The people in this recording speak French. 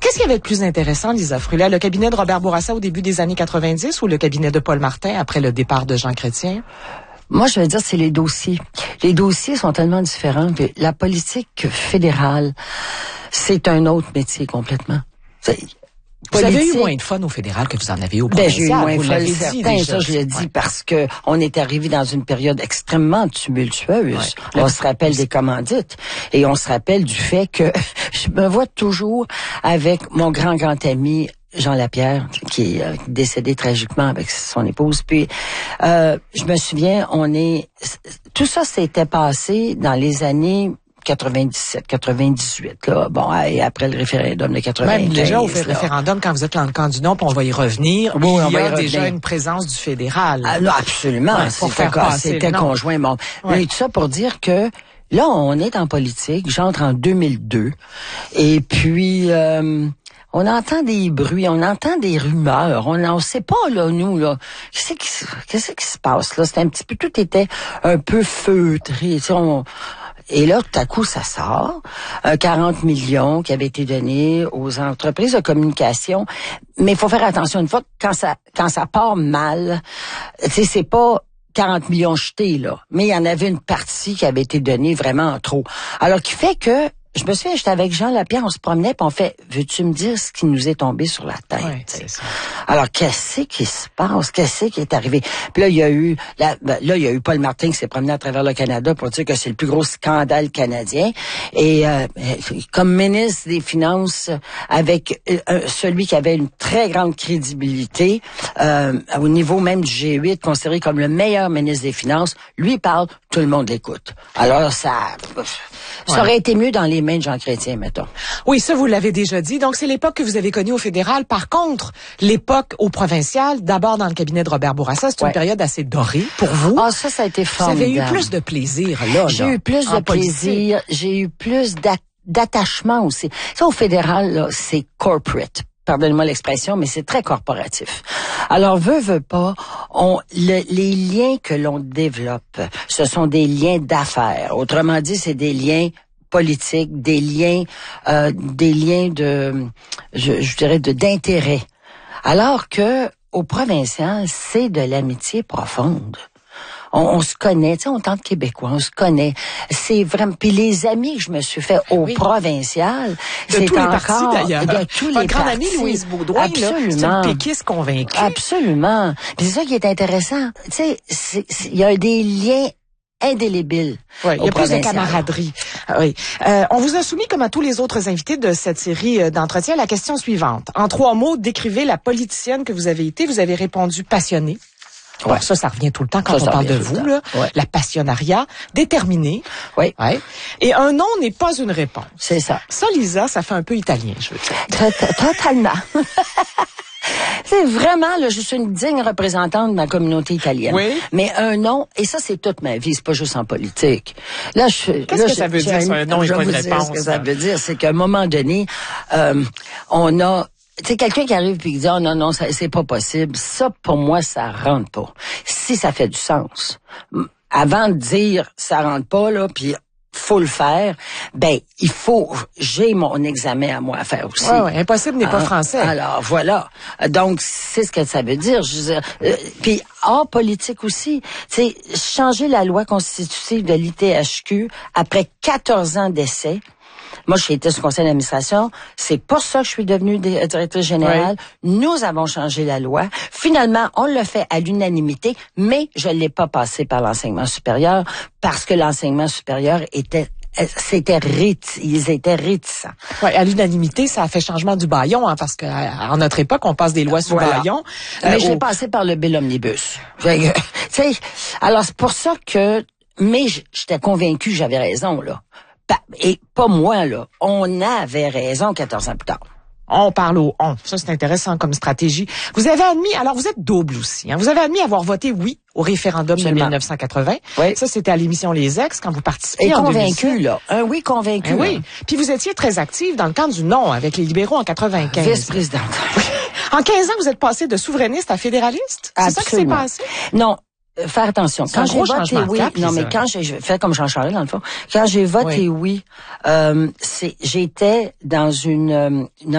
Qu'est-ce qu'il y avait de plus intéressant, Lisa Frulet? Le cabinet de Robert Bourassa au début des années 90 ou le cabinet de Paul Martin après le départ de Jean Chrétien? Moi, je veux dire, c'est les dossiers. Les dossiers sont tellement différents. La politique fédérale, c'est un autre métier complètement. Vous avez eu moins de fun au fédéral que vous en avez au provincial. J'ai eu moins de fun, certain. Déjà. Ça, je l'ai dit parce que on est arrivé dans une période extrêmement tumultueuse. On se rappelle des commandites et on se rappelle du fait que je me vois toujours avec mon grand ami Jean Lapierre, qui est décédé tragiquement avec son épouse. Puis, je me souviens, tout ça s'était passé dans les années 97, 98, là. Bon, et après le référendum de 95. Même déjà au référendum, quand vous êtes dans le camp du non, puis on va y revenir, il y a déjà une présence du fédéral. Ah, non, absolument. Ouais, c'était conjoint. Bon. Mais tout ça pour dire que là, on est en politique. J'entre en 2002. Et puis, on entend des bruits, on entend des rumeurs. On sait pas, là, nous, là. Qu'est-ce qui se passe, là? C'était un petit peu, tout était un peu feutré. Et là, tout à coup, ça sort. 40 millions qui avaient été donnés aux entreprises de communication. Mais il faut faire attention une fois, quand ça part mal, c'est pas 40 millions jetés, là. Mais il y en avait une partie qui avait été donnée vraiment en trop. Alors, qui fait que, je me souviens, j'étais avec Jean Lapierre, on se promenait, puis on fait, veux-tu me dire ce qui nous est tombé sur la tête? Ouais, c'est ça. Alors, qu'est-ce qui se passe? Qu'est-ce qui est arrivé? Puis là, il y a eu Paul Martin qui s'est promené à travers le Canada pour dire que c'est le plus gros scandale canadien. Et comme ministre des Finances, avec celui qui avait une très grande crédibilité, au niveau même du G8, considéré comme le meilleur ministre des Finances, lui parle, tout le monde l'écoute. Alors, ça aurait été mieux dans les mains de Jean Chrétien, mettons. Oui, ça, vous l'avez déjà dit. Donc, c'est l'époque que vous avez connue au fédéral. Par contre, l'époque au provincial, d'abord dans le cabinet de Robert Bourassa, c'est une période assez dorée pour vous. Ah, ça a été formidable. Vous avez eu plus de plaisir, là. J'ai eu plus de plaisir. J'ai eu plus d'attachement aussi. Ça, au fédéral, là, c'est corporate. Pardonnez-moi l'expression, mais c'est très corporatif. Alors, veut pas, les liens que l'on développe, ce sont des liens d'affaires. Autrement dit, c'est des liens politiques, des liens de, je dirais, d'intérêt. Alors que, au provincial, c'est de l'amitié profonde. On se connaît, tu sais, on tente québécois, on se connaît. C'est vraiment. Puis les amis que je me suis fait au provincial, c'est tous les encore partis, d'ailleurs. De tous les partis. Votre grande amie Louise Baudouin, absolument. C'est une péquiste convaincue. Absolument. Puis c'est ça qui est intéressant. Tu sais, il y a des liens indélébile. Oui, il y a plus de camaraderie. Oui. On vous a soumis, comme à tous les autres invités de cette série d'entretiens, la question suivante. En 3 mots, décrivez la politicienne que vous avez été. Vous avez répondu passionnée. Ouais. Bon, ça revient tout le temps quand on parle de vous, là. Ouais. La passionnariat, déterminée. Oui. Ouais. Et un nom n'est pas une réponse. C'est ça. Ça, Lisa, ça fait un peu italien, je veux dire. Totalement. C'est vraiment, là, je suis une digne représentante de ma communauté italienne. Oui. Mais un nom, et ça, c'est toute ma vie, c'est pas juste en politique. Là, qu'est-ce que ça veut dire, un nom et pas une réponse? Ce que ça veut dire, c'est qu'à un moment donné, on a, tu sais, quelqu'un qui arrive puis qui dit, oh non, ça, c'est pas possible. Ça, pour moi, ça rentre pas. Si ça fait du sens. Avant de dire, ça rentre pas, là, puis faut le faire, j'ai mon examen à moi à faire aussi. Ouais, impossible n'est pas français. Alors, voilà. Donc, c'est ce que ça veut dire. Je veux dire, puis, hors politique aussi, tu sais, changer la loi constitutive de l'ITHQ après 14 ans d'essai. Moi, j'ai été sur le conseil d'administration. C'est pas ça que je suis devenue directrice générale. Oui. Nous avons changé la loi. Finalement, on l'a fait à l'unanimité, mais je l'ai pas passé par l'enseignement supérieur parce que l'enseignement supérieur ils étaient réticents. Ouais, à l'unanimité, ça a fait changement du bâillon, hein, parce que à notre époque, on passe des lois sous bâillon. Mais je l'ai passé par le bill omnibus. Alors, c'est pour ça que, mais j'étais convaincue que j'avais raison, là. Et pas moi, là. On avait raison 14 ans plus tard. On parle au on. Ça, c'est intéressant comme stratégie. Vous avez admis, alors vous êtes double aussi, hein. Vous avez admis avoir voté oui au référendum de 1980. Oui. Ça, c'était à l'émission Les Ex, quand vous participiez en 2007. Et convaincu, là. Un oui convaincu. Oui. Puis vous étiez très active dans le camp du non avec les libéraux en 95. Vice-présidente. En 15 ans, vous êtes passé de souverainiste à fédéraliste? C'est ça qui s'est passé? Non. Faire attention. Quand j'ai voté oui, non, mais quand j'ai fait comme Jean-Charles, dans le fond, quand j'ai voté oui, j'étais dans une